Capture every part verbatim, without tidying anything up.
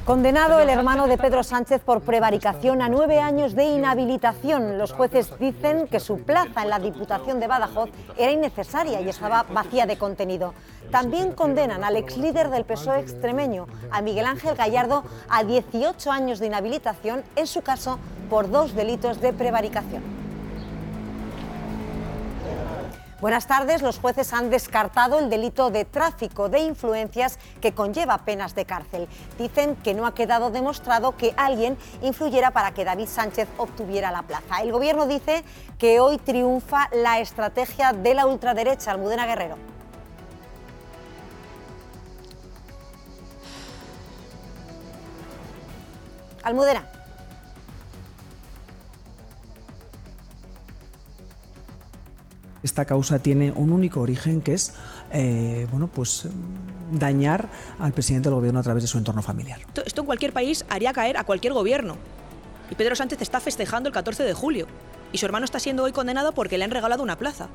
Condenado el hermano de Pedro Sánchez por prevaricación a nueve años de inhabilitación. Los jueces dicen que su plaza en la Diputación de Badajoz era innecesaria y estaba vacía de contenido. También condenan al exlíder del P S O E extremeño, a Miguel Ángel Gallardo, a dieciocho años de inhabilitación, en su caso por dos delitos de prevaricación. Buenas tardes. Los jueces han descartado el delito de tráfico de influencias que conlleva penas de cárcel. Dicen que no ha quedado demostrado que alguien influyera para que David Sánchez obtuviera la plaza. El gobierno dice que hoy triunfa la estrategia de la ultraderecha. Almudena Guerrero. Almudena. Esta causa tiene un único origen, que es eh, bueno, pues, dañar al presidente del gobierno a través de su entorno familiar. Esto en cualquier país haría caer a cualquier gobierno. Y Pedro Sánchez está festejando el catorce de julio. Y su hermano está siendo hoy condenado porque le han regalado una plaza.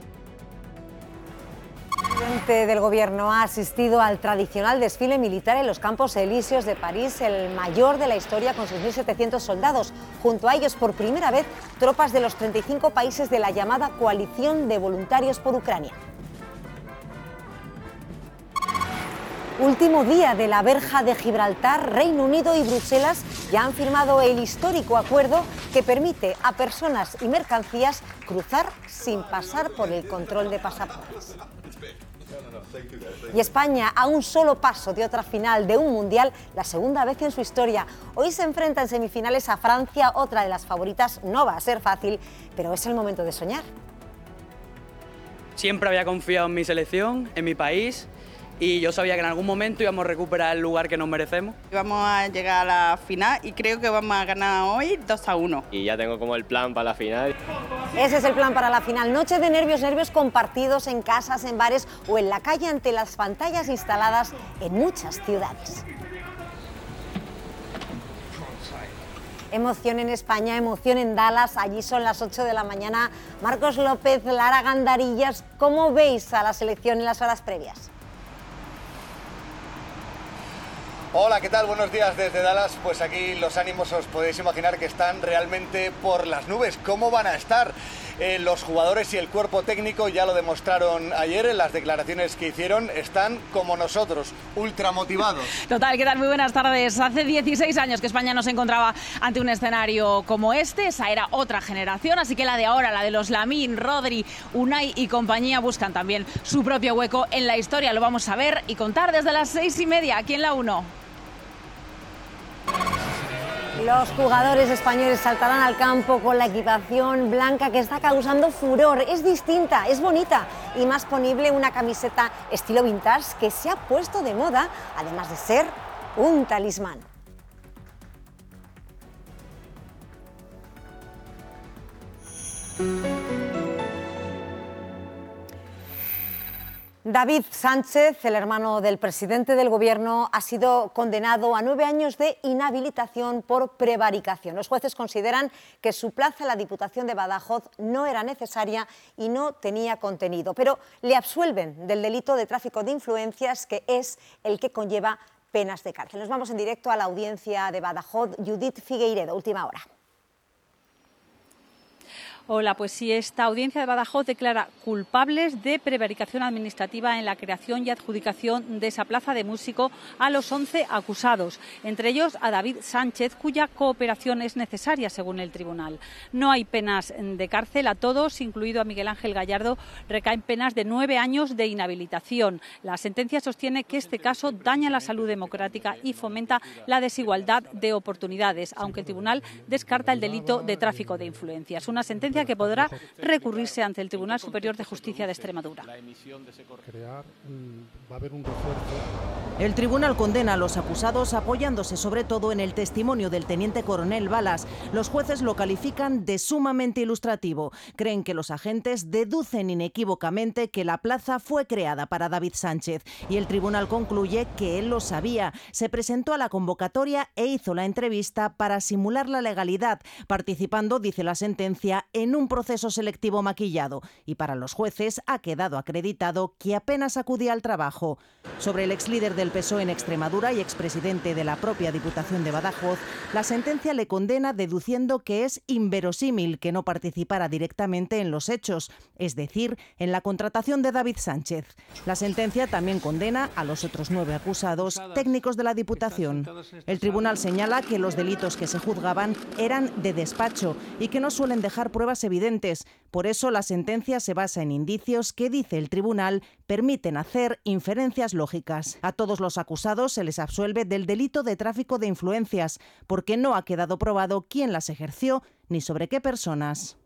El presidente del gobierno ha asistido al tradicional desfile militar en los Campos Elíseos de París, el mayor de la historia, con sus mil setecientos soldados. Junto a ellos, por primera vez, tropas de los treinta y cinco países de la llamada Coalición de Voluntarios por Ucrania. Último día de la verja de Gibraltar. Reino Unido y Bruselas ya han firmado el histórico acuerdo que permite a personas y mercancías cruzar sin pasar por el control de pasaportes. Y España, a un solo paso de otra final de un mundial, la segunda vez en su historia. Hoy se enfrenta en semifinales a Francia, otra de las favoritas. No va a ser fácil, pero es el momento de soñar. Siempre había confiado en mi selección, en mi país, y yo sabía que en algún momento íbamos a recuperar el lugar que nos merecemos. Vamos a llegar a la final y creo que vamos a ganar hoy dos a uno. Y ya tengo como el plan para la final. Ese es el plan para la final. Noche de nervios, nervios compartidos en casas, en bares o en la calle ante las pantallas instaladas en muchas ciudades. Emoción en España, emoción en Dallas. Allí son las ocho de la mañana. Marcos López, Lara Gandarillas, ¿cómo veis a la selección en las horas previas? Hola, ¿qué tal? Buenos días desde Dallas. Pues aquí los ánimos os podéis imaginar que están realmente por las nubes. ¿Cómo van a estar? Eh, los jugadores y el cuerpo técnico ya lo demostraron ayer en las declaraciones que hicieron. Están como nosotros, ultra motivados. Total, ¿qué tal? Muy buenas tardes. Hace dieciséis años que España no se encontraba ante un escenario como este. Esa era otra generación, así que la de ahora, la de los Lamine, Rodri, Unai y compañía, buscan también su propio hueco en la historia. Lo vamos a ver y contar desde las seis y media aquí en la uno. Los jugadores españoles saltarán al campo con la equipación blanca que está causando furor. Es distinta, es bonita y más ponible una camiseta estilo vintage que se ha puesto de moda, además de ser un talismán. David Sánchez, el hermano del presidente del gobierno, ha sido condenado a nueve años de inhabilitación por prevaricación. Los jueces consideran que su plaza en la Diputación de Badajoz no era necesaria y no tenía contenido, pero le absuelven del delito de tráfico de influencias, que es el que conlleva penas de cárcel. Nos vamos en directo a la audiencia de Badajoz. Judith Figueiredo, última hora. Hola, pues sí, esta audiencia de Badajoz declara culpables de prevaricación administrativa en la creación y adjudicación de esa plaza de músico a los once acusados, entre ellos a David Sánchez, cuya cooperación es necesaria según el tribunal. No hay penas de cárcel. A todos, incluido a Miguel Ángel Gallardo, recaen penas de nueve años de inhabilitación. La sentencia sostiene que este caso daña la salud democrática y fomenta la desigualdad de oportunidades, aunque el tribunal descarta el delito de tráfico de influencias. Una sentencia que podrá recurrirse ante el Tribunal Superior de Justicia de Extremadura. El tribunal condena a los acusados apoyándose sobre todo en el testimonio del teniente coronel Balas. Los jueces lo califican de sumamente ilustrativo. Creen que los agentes deducen inequívocamente que la plaza fue creada para David Sánchez y el tribunal concluye que él lo sabía. Se presentó a la convocatoria e hizo la entrevista para simular la legalidad, participando, dice la sentencia, en en un proceso selectivo maquillado y para los jueces ha quedado acreditado que apenas acudía al trabajo. Sobre el exlíder del P S O E en Extremadura y expresidente de la propia Diputación de Badajoz, la sentencia le condena deduciendo que es inverosímil que no participara directamente en los hechos, es decir, en la contratación de David Sánchez. La sentencia también condena a los otros nueve acusados técnicos de la Diputación. El tribunal señala que los delitos que se juzgaban eran de despacho y que no suelen dejar pruebas evidentes. Por eso la sentencia se basa en indicios que, dice el tribunal, permiten hacer inferencias lógicas. A todos los acusados se les absuelve del delito de tráfico de influencias, porque no ha quedado probado quién las ejerció ni sobre qué personas.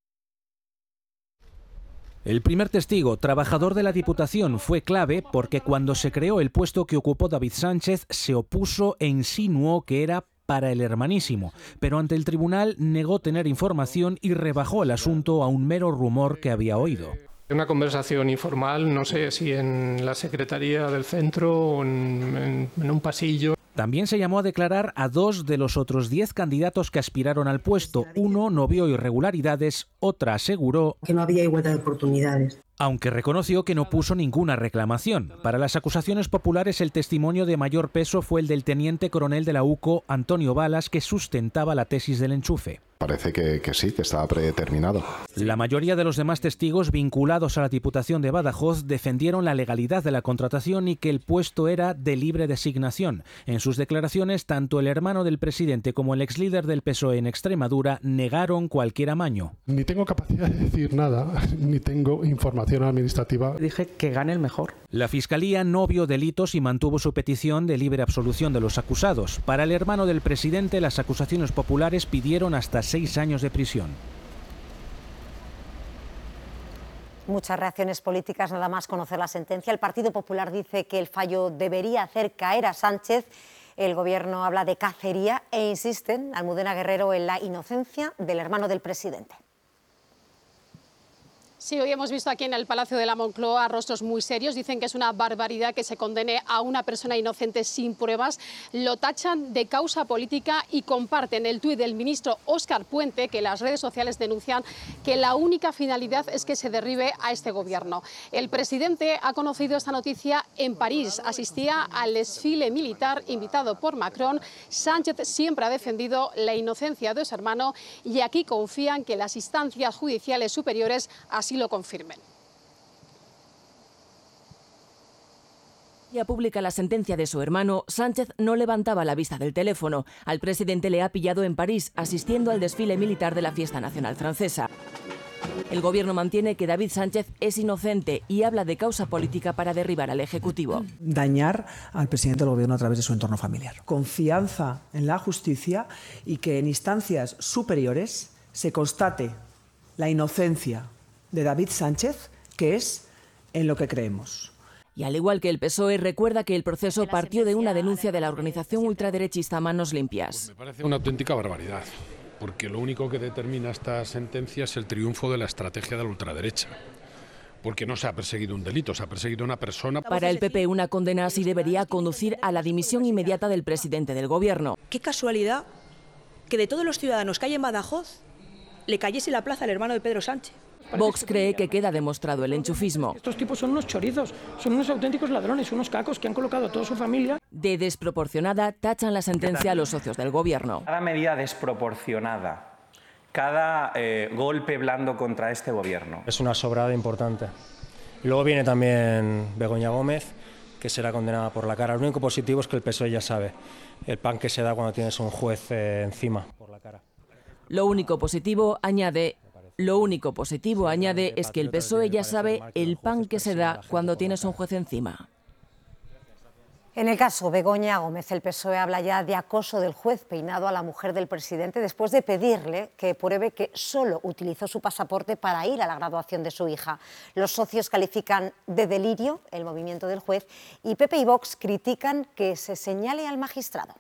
El primer testigo, trabajador de la Diputación, fue clave porque cuando se creó el puesto que ocupó David Sánchez se opuso e insinuó que era para el hermanísimo, pero ante el tribunal negó tener información y rebajó el asunto a un mero rumor que había oído. Una conversación informal, no sé si en la secretaría del centro o en, en, en un pasillo. También se llamó a declarar a dos de los otros diez candidatos que aspiraron al puesto. Uno no vio irregularidades, otra aseguró que no había igualdad de oportunidades. Aunque reconoció que no puso ninguna reclamación. Para las acusaciones populares, el testimonio de mayor peso fue el del teniente coronel de la U C O, Antonio Balas, que sustentaba la tesis del enchufe. Parece que, que sí, que estaba predeterminado. La mayoría de los demás testigos vinculados a la Diputación de Badajoz defendieron la legalidad de la contratación y que el puesto era de libre designación. En sus declaraciones, tanto el hermano del presidente como el exlíder del P S O E en Extremadura negaron cualquier amaño. Ni tengo capacidad de decir nada, ni tengo información administrativa. Dije que gane el mejor. La Fiscalía no vio delitos y mantuvo su petición de libre absolución de los acusados. Para el hermano del presidente, las acusaciones populares pidieron hasta seis años de prisión. Muchas reacciones políticas, nada más conocer la sentencia. El Partido Popular dice que el fallo debería hacer caer a Sánchez. El Gobierno habla de cacería e insisten, Almudena Guerrero, en la inocencia del hermano del presidente. Sí, hoy hemos visto aquí en el Palacio de la Moncloa rostros muy serios. Dicen que es una barbaridad que se condene a una persona inocente sin pruebas. Lo tachan de causa política y comparten el tuit del ministro Óscar Puente, que las redes sociales denuncian que la única finalidad es que se derribe a este gobierno. El presidente ha conocido esta noticia en París. Asistía al desfile militar invitado por Macron. Sánchez siempre ha defendido la inocencia de su hermano y aquí confían que las instancias judiciales superiores así lo confirmen. Ya publica la sentencia de su hermano, Sánchez no levantaba la vista del teléfono. Al presidente le ha pillado en París, asistiendo al desfile militar de la fiesta nacional francesa. El gobierno mantiene que David Sánchez es inocente y habla de causa política para derribar al Ejecutivo. Dañar al presidente del gobierno a través de su entorno familiar. Confianza en la justicia y que en instancias superiores se constate la inocencia de David Sánchez, que es en lo que creemos. Y al igual que el P S O E, recuerda que el proceso partió de una denuncia de la organización ultraderechista Manos Limpias. Pues me parece una auténtica barbaridad, porque lo único que determina esta sentencia es el triunfo de la estrategia de la ultraderecha. Porque no se ha perseguido un delito, se ha perseguido una persona. Para el P P, una condena así debería conducir a la dimisión inmediata del presidente del gobierno. Qué casualidad que de todos los ciudadanos que hay en Badajoz le cayese la plaza al hermano de Pedro Sánchez. Vox cree que queda demostrado el enchufismo. Estos tipos son unos chorizos, son unos auténticos ladrones, unos cacos que han colocado a toda su familia. De desproporcionada tachan la sentencia a los socios del gobierno. Cada medida desproporcionada, cada eh, golpe blando contra este gobierno. Es una sobrada importante. Y luego viene también Begoña Gómez, que será condenada por la cara. Lo único positivo es que el P S O E ya sabe el pan que se da cuando tienes un juez eh, encima, por la cara. Lo único positivo, añade... Lo único positivo, añade, es que el P S O E ya sabe el pan que se da cuando tienes un juez encima. En el caso Begoña Gómez, el P S O E habla ya de acoso del juez peinado a la mujer del presidente después de pedirle que pruebe que solo utilizó su pasaporte para ir a la graduación de su hija. Los socios califican de delirio el movimiento del juez y P P y Vox critican que se señale al magistrado.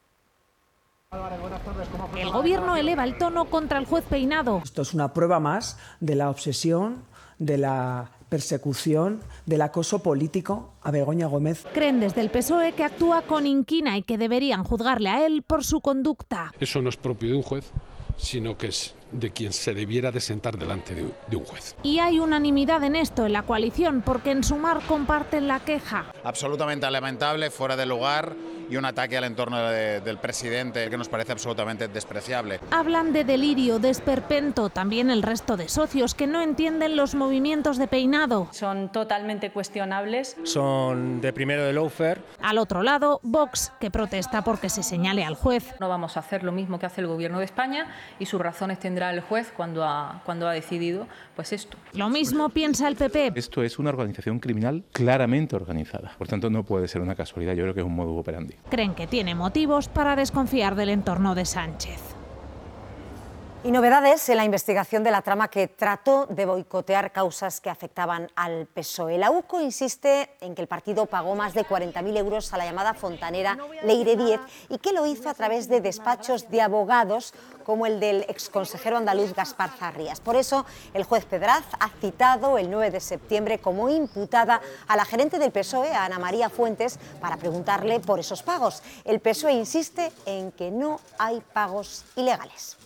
El gobierno eleva el tono contra el juez peinado. Esto es una prueba más de la obsesión, de la persecución, del acoso político a Begoña Gómez. Creen desde el P S O E que actúa con inquina y que deberían juzgarle a él por su conducta. Eso no es propio de un juez sino que es de quien se debiera de sentar delante de, de un juez. Y hay unanimidad en esto en la coalición, porque en Sumar comparten la queja. Absolutamente lamentable, fuera de lugar, y un ataque al entorno de, del presidente que nos parece absolutamente despreciable. Hablan de delirio, de esperpento, también el resto de socios que no entienden los movimientos de peinado. Son totalmente cuestionables. Son de primero de lawfare. Al otro lado, Vox, que protesta porque se señale al juez. No vamos a hacer lo mismo que hace el Gobierno de España y sus razones tendrá el juez cuando ha, cuando ha decidido pues esto. Lo mismo piensa el P P. Esto es una organización criminal claramente organizada. Por tanto, no puede ser una casualidad. Yo creo que es un modus operandi. Creen que tiene motivos para desconfiar del entorno de Sánchez. Y novedades en la investigación de la trama que trató de boicotear causas que afectaban al P S O E. La UCO insiste en que el partido pagó más de cuarenta mil euros a la llamada fontanera Leire Díez y que lo hizo a través de despachos de abogados como el del exconsejero andaluz Gaspar Zarrías. Por eso, el juez Pedraz ha citado el nueve de septiembre como imputada a la gerente del P S O E, a Ana María Fuentes, para preguntarle por esos pagos. El P S O E insiste en que no hay pagos ilegales.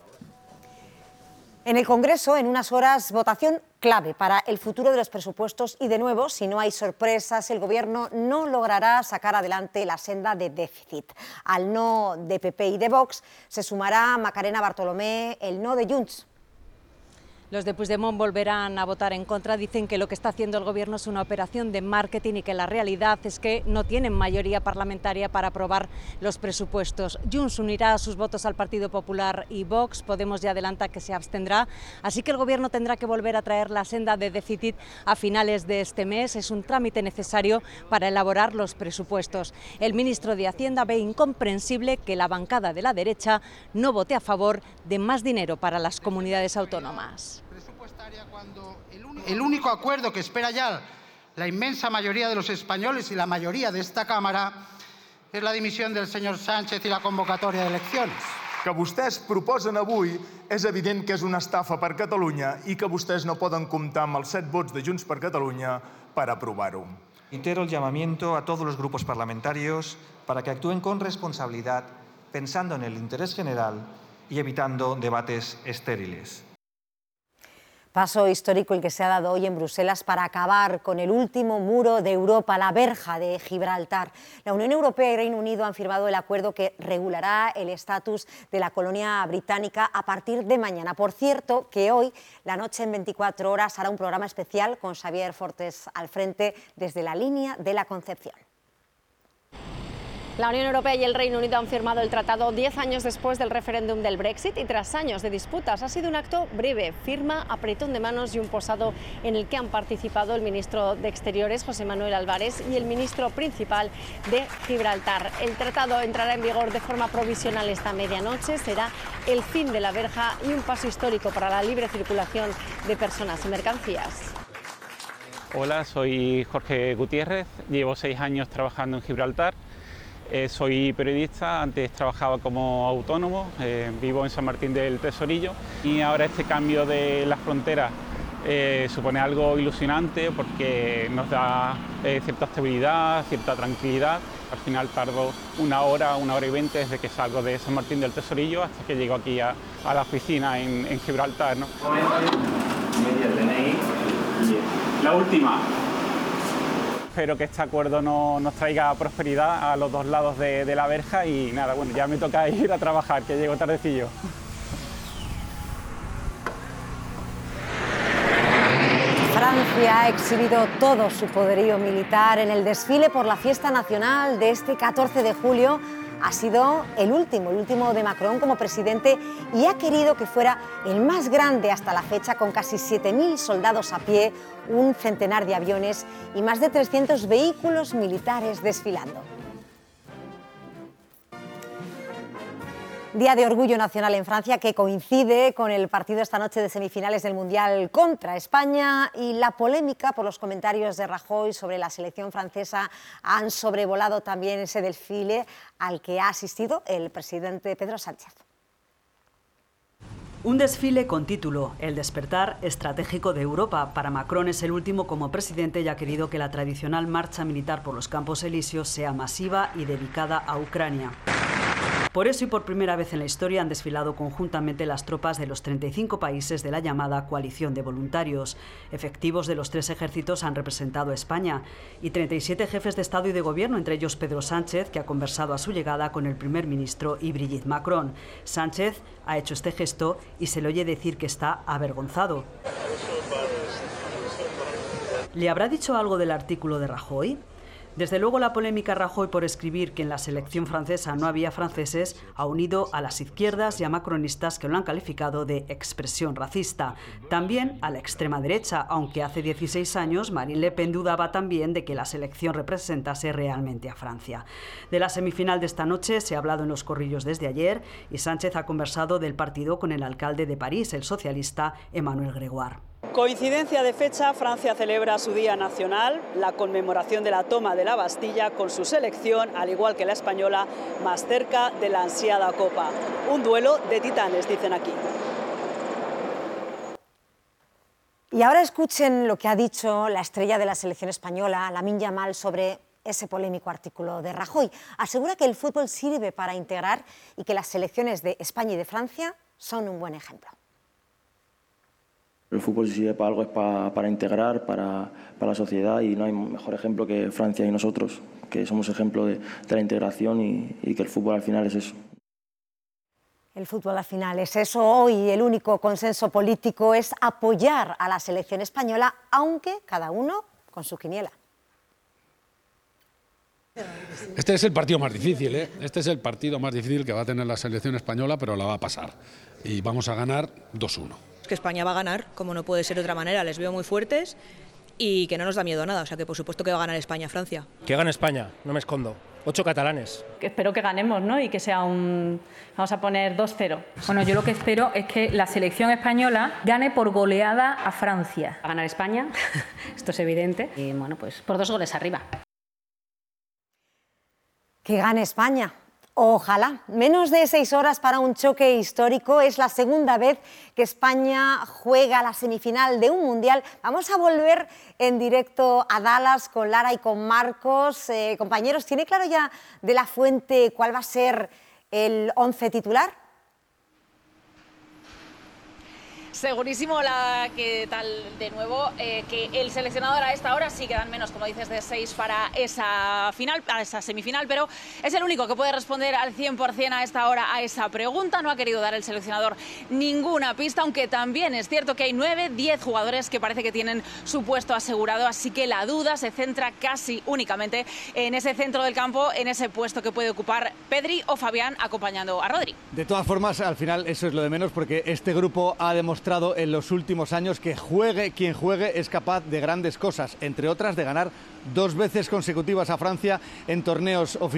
En el Congreso, en unas horas, votación clave para el futuro de los presupuestos y, de nuevo, si no hay sorpresas, el Gobierno no logrará sacar adelante la senda de déficit. Al no de P P y de Vox se sumará Macarena Bartolomé, el no de Junts. Los de Puigdemont volverán a votar en contra. Dicen que lo que está haciendo el Gobierno es una operación de marketing y que la realidad es que no tienen mayoría parlamentaria para aprobar los presupuestos. Junts unirá sus votos al Partido Popular y Vox. Podemos ya adelanta que se abstendrá. Así que el Gobierno tendrá que volver a traer la senda de déficit a finales de este mes. Es un trámite necesario para elaborar los presupuestos. El ministro de Hacienda ve incomprensible que la bancada de la derecha no vote a favor de más dinero para las comunidades autónomas. El único acuerdo que espera ya la inmensa mayoría de los españoles y la mayoría de esta Cámara és la dimissió del senyor Sánchez i la convocatòria d'eleccions. Que vostès proposen avui és evident que és una estafa per Catalunya i que vostès no poden comptar amb els set vots de Junts per Catalunya per aprovar-ho. Reitero el llamamiento a todos los grupos parlamentarios para que actúen con responsabilidad, pensando en el interés general y evitando debates estériles. Paso histórico el que se ha dado hoy en Bruselas para acabar con el último muro de Europa, la verja de Gibraltar. La Unión Europea y Reino Unido han firmado el acuerdo que regulará el estatus de la colonia británica a partir de mañana. Por cierto, que hoy, la noche en veinticuatro horas, hará un programa especial con Xavier Fortes al frente desde la línea de la Concepción. La Unión Europea y el Reino Unido han firmado el tratado diez años después del referéndum del Brexit y tras años de disputas. Ha sido un acto breve, firma, apretón de manos y un posado en el que han participado el ministro de Exteriores, José Manuel Álvarez, y el ministro principal de Gibraltar. El tratado entrará en vigor de forma provisional esta medianoche. Será el fin de la verja y un paso histórico para la libre circulación de personas y mercancías. Hola, soy Jorge Gutiérrez, llevo seis años trabajando en Gibraltar. Eh, soy periodista, antes trabajaba como autónomo, eh, vivo en San Martín del Tesorillo y ahora este cambio de las fronteras eh, supone algo ilusionante porque nos da eh, cierta estabilidad, cierta tranquilidad. Al final tardo una hora, una hora y veinte desde que salgo de San Martín del Tesorillo hasta que llego aquí a, a la oficina en, en Gibraltar, ¿no? La última. Espero que este acuerdo no, nos traiga prosperidad a los dos lados de, de la verja y nada, bueno, ya me toca ir a trabajar, que llego tardecillo. Francia ha exhibido todo su poderío militar en el desfile por la fiesta nacional de este catorce de julio. Ha sido el último, el último de Macron como presidente y ha querido que fuera el más grande hasta la fecha, con casi siete mil soldados a pie, un centenar de aviones y más de trescientos vehículos militares desfilando. Día de orgullo nacional en Francia que coincide con el partido esta noche de semifinales del Mundial contra España y la polémica por los comentarios de Rajoy sobre la selección francesa han sobrevolado también ese desfile al que ha asistido el presidente Pedro Sánchez. Un desfile con título, El despertar estratégico de Europa. Para Macron es el último como presidente y ha querido que la tradicional marcha militar por los Campos Elíseos sea masiva y dedicada a Ucrania. Por eso y por primera vez en la historia han desfilado conjuntamente las tropas de los treinta y cinco países de la llamada coalición de voluntarios. Efectivos de los tres ejércitos han representado a España y treinta y siete jefes de Estado y de Gobierno, entre ellos Pedro Sánchez, que ha conversado a su llegada con el primer ministro y Brigitte Macron. Sánchez ha hecho este gesto y se le oye decir que está avergonzado. ¿Le habrá dicho algo del artículo de Rajoy? Desde luego, la polémica Rajoy por escribir que en la selección francesa no había franceses ha unido a las izquierdas y a macronistas que lo han calificado de expresión racista. También a la extrema derecha, aunque hace dieciséis años Marine Le Pen dudaba también de que la selección representase realmente a Francia. De la semifinal de esta noche se ha hablado en los corrillos desde ayer y Sánchez ha conversado del partido con el alcalde de París, el socialista Emmanuel Grégoire. Coincidencia de fecha, Francia celebra su Día Nacional, la conmemoración de la toma de la Bastilla, con su selección, al igual que la española, más cerca de la ansiada Copa. Un duelo de titanes, dicen aquí. Y ahora escuchen lo que ha dicho la estrella de la selección española, Lamine Yamal, sobre ese polémico artículo de Rajoy. Asegura que el fútbol sirve para integrar y que las selecciones de España y de Francia son un buen ejemplo. El fútbol si sirve para algo es para, para integrar, para, para la sociedad, y no hay mejor ejemplo que Francia y nosotros, que somos ejemplo de, de la integración y, y que el fútbol al final es eso. El fútbol al final es eso. Hoy el único consenso político es apoyar a la selección española, aunque cada uno con su quiniela. Este es el partido más difícil, ¿eh? Este es el partido más difícil que va a tener la selección española, pero la va a pasar. Y vamos a ganar dos uno. Que España va a ganar, como no puede ser de otra manera, les veo muy fuertes y que no nos da miedo a nada, o sea que por supuesto que va a ganar España-Francia. Que gane España, no me escondo. Ocho catalanes. Espero que ganemos, ¿no? Y que sea un... Vamos a poner dos cero. Bueno, yo lo que espero es que la selección española gane por goleada a Francia. Va a ganar España, esto es evidente, y bueno, pues por dos goles arriba. Que gane España. Ojalá. Menos de seis horas para un choque histórico. Es la segunda vez que España juega la semifinal de un mundial. Vamos a volver en directo a Dallas con Lara y con Marcos. Eh, compañeros, ¿tiene claro ya de la Fuente cuál va a ser el once titular? Segurísimo, la que tal de nuevo, eh, que el seleccionador a esta hora sí quedan menos, como dices, de seis para esa final, para esa semifinal, pero es el único que puede responder al cien por cien a esta hora a esa pregunta. No ha querido dar el seleccionador ninguna pista, aunque también es cierto que hay nueve, diez jugadores que parece que tienen su puesto asegurado, así que la duda se centra casi únicamente en ese centro del campo, en ese puesto que puede ocupar Pedri o Fabián acompañando a Rodri. De todas formas, al final eso es lo de menos, porque este grupo ha demostrado en los últimos años que juegue quien juegue es capaz de grandes cosas, entre otras de ganar dos veces consecutivas a Francia en torneos oficiales.